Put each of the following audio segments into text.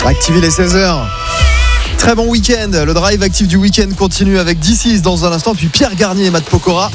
Active les 16h. Très bon week-end. Le drive actif du week-end continue avec D6 dans un instant, puis Pierre Garnier et Matt Pokora.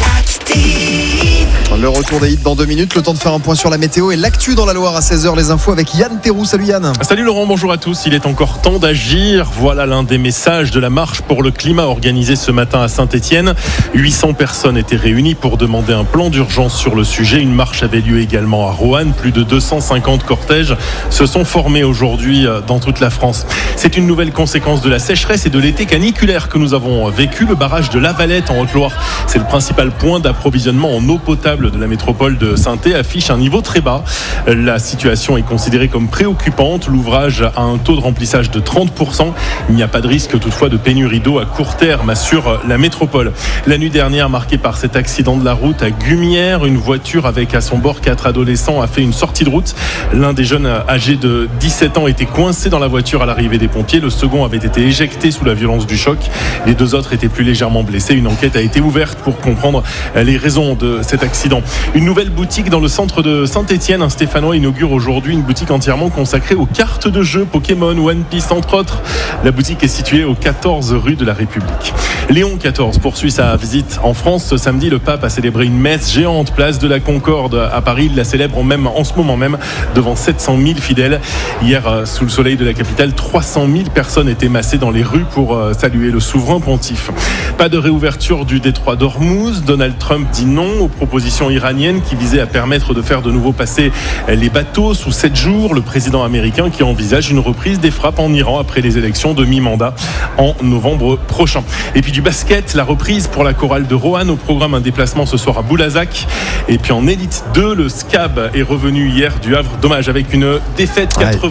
Le retour des hits dans 2 minutes, le temps de faire un point sur la météo et l'actu dans la Loire à 16h, les infos avec Yann Théroux. Salut Yann. Salut Laurent, bonjour à tous. Il est encore temps d'agir. Voilà l'un des messages de la marche pour le climat organisée ce matin à Saint-Étienne. 800 personnes étaient réunies pour demander un plan d'urgence sur le sujet. Une marche avait lieu également à Roanne. Plus de 250 cortèges se sont formés aujourd'hui dans toute la France. C'est une nouvelle conséquence de la sécheresse et de l'été caniculaire que nous avons vécu. Le barrage de La Valette en Haute-Loire, c'est le principal point d'approvisionnement en eau potable de la métropole de Saint-Étienne, affiche un niveau très bas. La situation est considérée comme préoccupante. L'ouvrage a un taux de remplissage de 30%. Il n'y a pas de risque toutefois de pénurie d'eau à court terme, assure la métropole. La nuit dernière, marquée par cet accident de la route à Gumières, une voiture avec à son bord 4 adolescents a fait une sortie de route. L'un des jeunes âgés de 17 ans était coincé dans la voiture à l'arrivée des pompiers. Le second avait été éjecté sous la violence du choc. Les 2 autres étaient plus légèrement blessés. Une enquête a été ouverte pour comprendre les raisons de cet accident. Une nouvelle boutique dans le centre de Saint-Étienne. Un Stéphanois inaugure aujourd'hui une boutique entièrement consacrée aux cartes de jeux Pokémon, One Piece entre autres. La boutique est située au 14 rue de la République. Léon XIV poursuit sa visite en France. Ce samedi, le pape a célébré une messe géante place de la Concorde à Paris. Il la célèbre en ce moment même devant 700 000 fidèles. Hier, sous le soleil de la capitale, 300 000 personnes étaient massées dans les rues pour saluer le souverain pontife. Pas de réouverture du détroit d'Ormuz. Donald Trump dit non aux propositions iraniennes qui visaient à permettre de faire de nouveau passer les bateaux sous 7 jours. Le président américain qui envisage une reprise des frappes en Iran après les élections de mi-mandat en novembre prochain. Et puis du basket, la reprise pour la chorale de Roanne. Au programme, un déplacement ce soir à Boulazac. Et puis en élite 2, le SCAB est revenu hier du Havre. Dommage, avec une défaite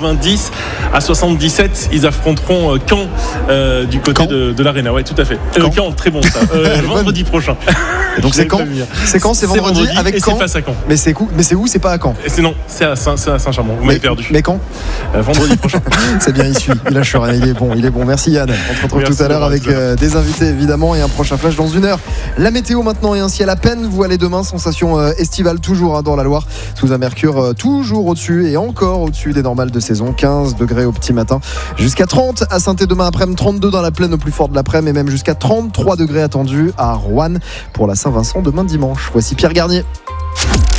90-77. Ils affronteront Caen du côté de l'Arena. Ouais, tout à fait. Caen, très bon ça. Vendredi prochain. Et donc c'est quand ? C'est quand ? C'est vendredi avec Caen. C'est face à Caen. Mais c'est où ? C'est pas à Caen. C'est à Saint-Chamond. Vous m'avez perdu. Mais quand ? Vendredi prochain. C'est bien, il suit. Il lâche rien. Il est bon. Merci Yann. On se retrouve tout à l'heure avec des invités évidemment et un prochain flash dans 1 heure. La météo maintenant et un ciel à peine voilé demain. Sensation estivale toujours dans la Loire. Sous un mercure toujours au-dessus et encore au-dessus des normales de saison. 15 degrés au petit matin. Jusqu'à 30 à Saint-Étienne demain après-midi. 32 dans la plaine au plus fort de l'après-midi. Et même jusqu'à 33 degrés attendus à Roanne pour la Saint-Vincent demain dimanche. Voici Pierre Garnier.